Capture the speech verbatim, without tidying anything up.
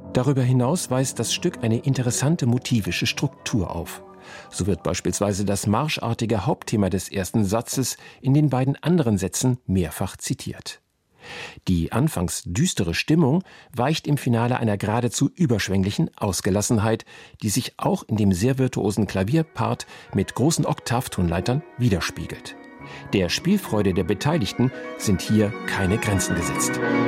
Darüber hinaus weist das Stück eine interessante motivische Struktur auf. So wird beispielsweise das marschartige Hauptthema des ersten Satzes in den beiden anderen Sätzen mehrfach zitiert. Die anfangs düstere Stimmung weicht im Finale einer geradezu überschwänglichen Ausgelassenheit, die sich auch in dem sehr virtuosen Klavierpart mit großen Oktavtonleitern widerspiegelt. Der Spielfreude der Beteiligten sind hier keine Grenzen gesetzt.